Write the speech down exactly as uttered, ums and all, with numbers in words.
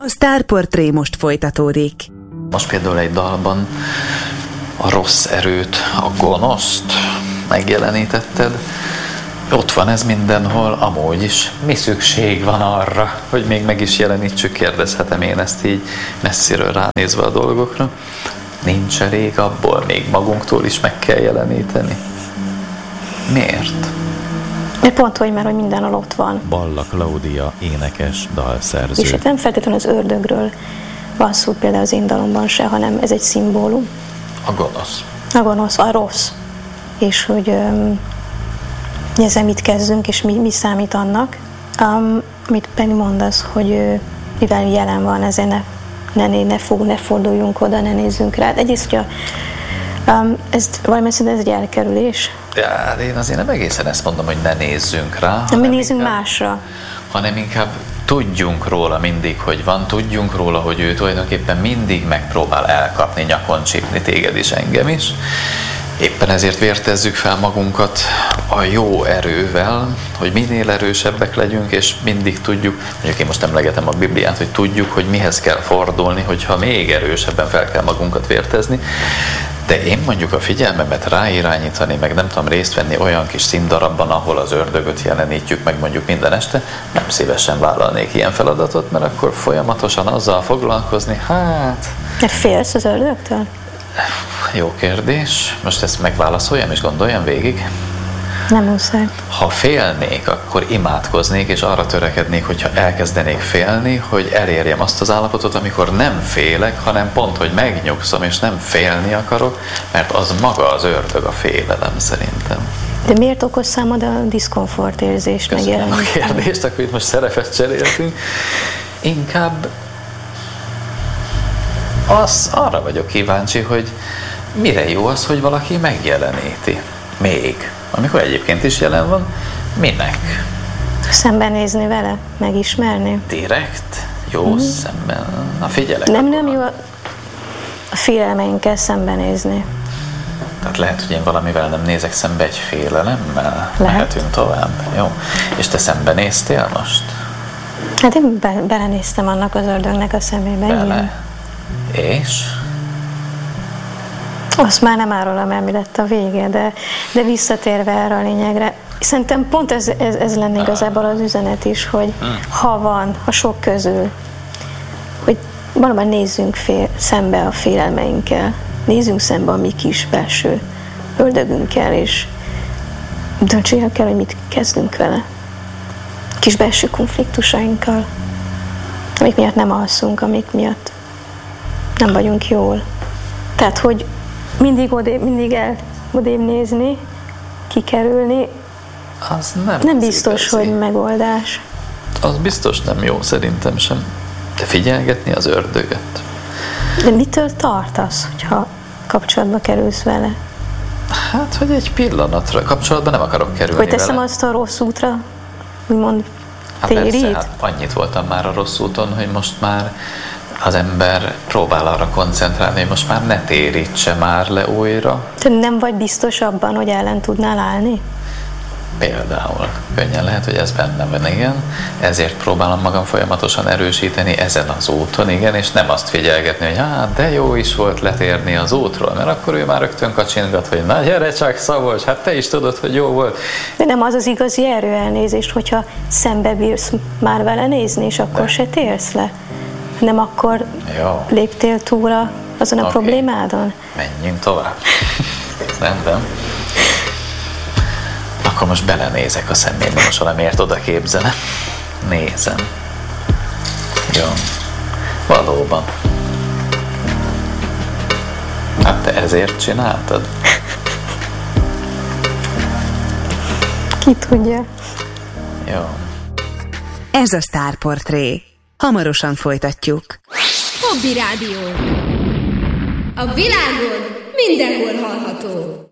A Sztárportré most folytatódik. Most például egy dalban a rossz erőt, a gonoszt megjelenítetted. Ott van ez mindenhol, amúgy is. Mi szükség van arra, hogy még meg is jelenítsük, kérdezhetem én ezt így messziről ránézve a dolgokra. Nincs elég abból, még magunktól is meg kell jeleníteni. Miért? De pont, hogy mert hogy mindenhol ott van. Balla Klaudia, énekes, dalszerző. És nem feltétlenül az ördögről van szó például az én dalomban se, hanem ez egy szimbólum. A gonosz. A gonosz, a rossz. És hogy um, ezzel mit kezdünk, és mi, mi számít annak. Um, amit Penny mondasz, hogy uh, mivel jelen van, ezért ne, ne, ne, ne, fog, ne forduljunk oda, ne nézzünk rá. Egyrészt, hogy a, um, ez valamilyen szinten ez egy elkerülés. Ja, én azért nem egészen ezt mondom, hogy ne nézzünk rá. Nem, mi nézzünk inkább, másra. Hanem inkább tudjunk róla mindig, hogy van, tudjunk róla, hogy ő tulajdonképpen mindig megpróbál elkapni, nyakon csípni téged is, engem is. Éppen ezért vértezzük fel magunkat a jó erővel, hogy minél erősebbek legyünk, és mindig tudjuk, mondjuk én most emlegetem a Bibliát, hogy tudjuk, hogy mihez kell fordulni, hogyha még erősebben fel kell magunkat vértezni. De én mondjuk a figyelmemet ráirányítani, meg nem tudom részt venni olyan kis színdarabban, ahol az ördögöt jelenítjük meg mondjuk minden este, nem szívesen vállalnék ilyen feladatot, mert akkor folyamatosan azzal foglalkozni, hát... Mert félsz az ördögtől? Jó kérdés. Most ezt megválaszoljam és gondoljam végig. Nem muszáj. Ha félnék, akkor imádkoznék, és arra törekednék, hogyha elkezdenék félni, hogy elérjem azt az állapotot, amikor nem félek, hanem pont, hogy megnyugszom, és nem félni akarok, mert az maga az ördög, a félelem szerintem. De miért okoz számod a diszkomfort érzést megjelenni? A kérdést, akkor itt most szerepet cseréltünk. Inkább az, arra vagyok kíváncsi, hogy mire jó az, hogy valaki megjeleníti. Még. Amikor egyébként is jelen van, minek? Szembenézni vele? Megismerni? Direkt? Jó mm. szemben? Na figyelek. Nem, nem jó a félelmeinkkel szembenézni. Tehát lehet, hogy én valamivel nem nézek szembe egy félelemmel? Lehet. Mehetünk tovább. Jó. És te szembenéztél most? Hát én be, belenéztem annak az ördögnek a szemébe. Bele? Igen. És? Azt már nem árulom el, mi lett a vége, de, de visszatérve erre a lényegre, szerintem pont ez, ez, ez lenne igazából az üzenet is, hogy ha van, ha sok közül, hogy valóban nézzünk fél, szembe a félelmeinkkel, nézzünk szembe a mi kis belső ördögünkkel, és döntsük el, hogy mit kezdünk vele. Kis belső konfliktusainkkal, amik miatt nem alszunk, amik miatt nem vagyunk jól. Tehát, hogy mindig, odébb, mindig el odébb nézni, kikerülni, az nem, nem biztos, igazi. hogy megoldás. Az biztos nem jó, szerintem sem. De figyelgetni az ördögöt. De mitől tartasz, hogyha kapcsolatba kerülsz vele? Hát, hogy egy pillanatra. Kapcsolatban nem akarok kerülni hogy teszem vele. azt a rossz útra, úgymond hát térít? Persze, hát annyit voltam már a rossz úton, hogy most már az ember próbál arra koncentrálni, hogy most már ne térítse már le újra. Te nem vagy biztos abban, hogy ellen tudnál állni? Például. Könnyen lehet, hogy ez bennem van, igen. Ezért próbálom magam folyamatosan erősíteni ezen az úton, igen, és nem azt figyelgetni, hogy hát, de jó is volt letérni az útról, mert akkor ő már rögtön kacsingat, hogy na gyere csak Szabolcs, hát te is tudod, hogy jó volt. De nem az az igazi erőelnézés, hogyha szembe bírsz már vele nézni, és akkor de. se térsz le. Nem akkor jó. Léptél túlra azon a okay. problémádon? Menjünk tovább. Rendben. Akkor most belenézek a szemébe, most valamiért oda képzelem. Nézem. Jó. Valóban. Hát te ezért csináltad? Ki tudja. Jó. Ez a Sztárportré. Hamarosan folytatjuk. Hobby Rádió. A világon mindenhol hallható.